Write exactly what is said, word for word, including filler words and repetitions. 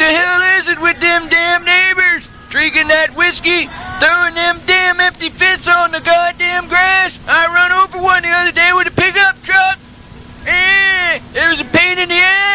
hell is it with them damn neighbors? Drinking that whiskey, throwing them damn empty fists on the goddamn grass? I